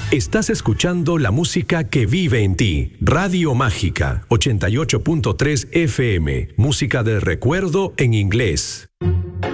Estás escuchando la música que vive en ti. Radio Mágica 88.3 FM. Música de recuerdo en inglés.